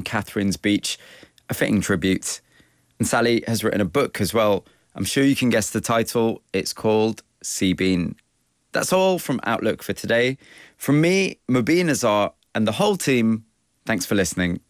Catherine's Beach, a fitting tribute. And Sally has written a book as well. I'm sure you can guess the title. It's called Sea Bean. That's all from Outlook for today. From me, Mubin Azar, and the whole team, thanks for listening.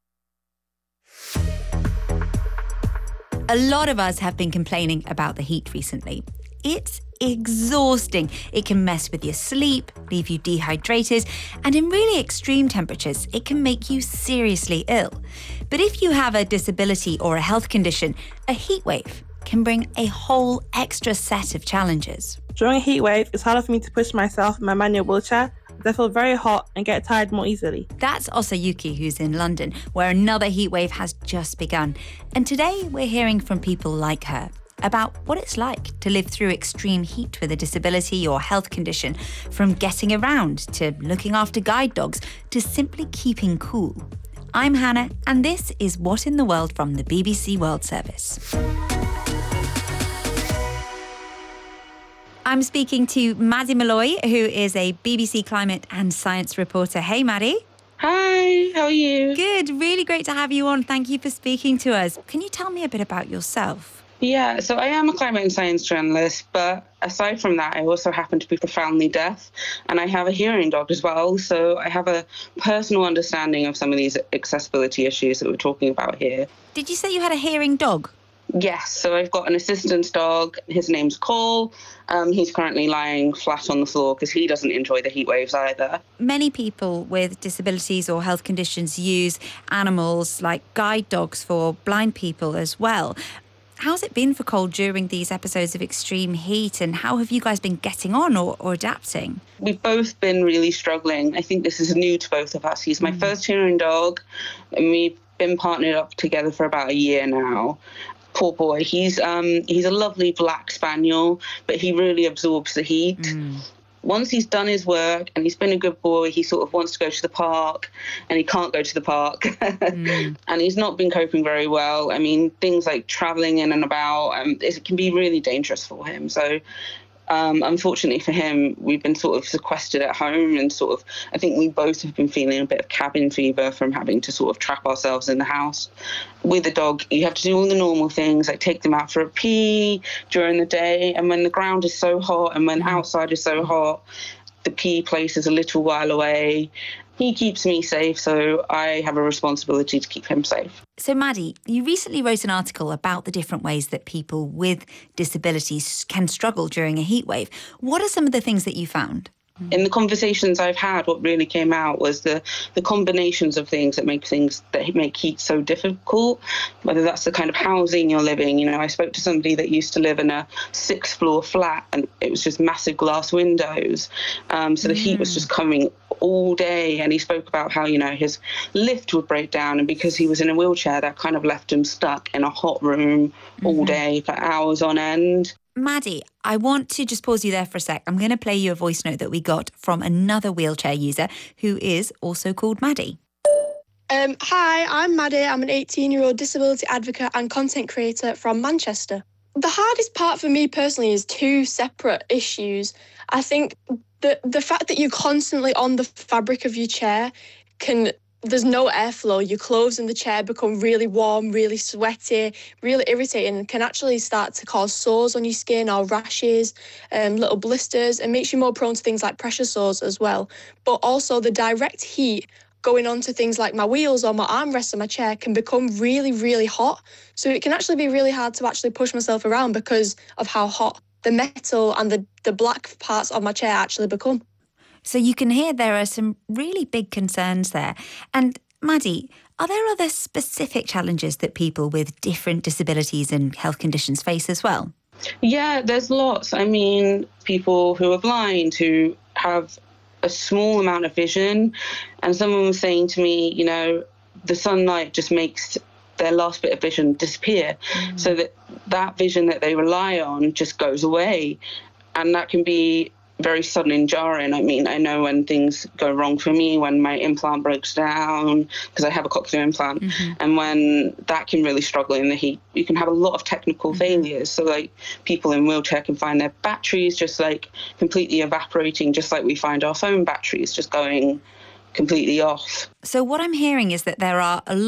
A lot of us have been complaining about the heat recently. It's exhausting. It can mess with your sleep, leave you dehydrated, and in really extreme temperatures, it can make you seriously ill. But if you have a disability or a health condition, a heat wave can bring a whole extra set of challenges. During a heat wave, it's harder for me to push myself in my manual wheelchair because I feel very hot and get tired more easily. That's Osayuki, who's in London, where another heat wave has just begun. And today we're hearing from people like her about what it's like to live through extreme heat with a disability or health condition, from getting around to looking after guide dogs to simply keeping cool. I'm Hannah, and this is What in the World from the BBC World Service. I'm speaking to Maddie Malloy, who is a BBC climate and science reporter. Hey, Maddie. Hi, how are you? Good, really great to have you on. Thank you for speaking to us. Can you tell me a bit about yourself? Yeah, so I am a climate and science journalist, but aside from that, I also happen to be profoundly deaf, and I have a hearing dog as well, so I have a personal understanding of some of these accessibility issues that we're talking about here. Did you say you had a hearing dog? Yes, so I've got an assistance dog. His name's Cole. He's currently lying flat on the floor because he doesn't enjoy the heat waves either. Many people with disabilities or health conditions use animals like guide dogs for blind people as well. How's it been for Cole during these episodes of extreme heat, and how have you guys been getting on or adapting? We've both been really struggling. I think this is new to both of us. He's my first hearing dog, and we've been partnered up together for about a year now. Poor boy, he's a lovely black spaniel, but he really absorbs the heat. Once he's done his work and he's been a good boy, he sort of wants to go to the park, and he can't go to the park. And he's not been coping very well. I mean, things like travelling in and about, it can be really dangerous for him. So unfortunately for him, we've been sort of sequestered at home, and sort of, I think we both have been feeling a bit of cabin fever from having to sort of trap ourselves in the house. With a dog, you have to do all the normal things, like take them out for a pee during the day, and when the ground is so hot and when outside is so hot, the pee place is a little while away. He keeps me safe, so I have a responsibility to keep him safe. So, Maddie, you recently wrote an article about the different ways that people with disabilities can struggle during a heat wave. What are some of the things that you found? In the conversations I've had, what really came out was the combinations of things that make heat so difficult, whether that's the kind of housing you're living. You know, I spoke to somebody that used to live in a 6th-floor flat, and it was just massive glass windows. So the heat was just coming all day, and he spoke about how, you know, his lift would break down, and because he was in a wheelchair, that kind of left him stuck in a hot room all day for hours on end. Maddie, I want to just pause you there for a sec. I'm going to play you a voice note that we got from another wheelchair user who is also called Maddie. Hi, I'm Maddie. I'm an 18-year-old disability advocate and content creator from Manchester. The hardest part for me personally is two separate issues. I think the fact that you're constantly on the fabric of your chair there's no airflow. Your clothes in the chair become really warm, really sweaty, really irritating, and can actually start to cause sores on your skin or rashes, little blisters, and makes you more prone to things like pressure sores as well. But also the direct heat going on to things like my wheels or my armrests of my chair can become really, really hot. So it can actually be really hard to actually push myself around because of how hot the metal and the black parts of my chair actually become. So you can hear there are some really big concerns there. And Maddie, are there other specific challenges that people with different disabilities and health conditions face as well? Yeah, there's lots. I mean, people who are blind, who have a small amount of vision. And someone was saying to me, you know, the sunlight just makes their last bit of vision disappear. So that vision that they rely on just goes away. And that can be very sudden and jarring. I mean, I know when things go wrong for me, when my implant breaks down, because I have a cochlear implant, and when that can really struggle in the heat. You can have a lot of technical failures. So, like, people in wheelchair can find their batteries just, like, completely evaporating, just like we find our phone batteries just going completely off. So what I'm hearing is that there are a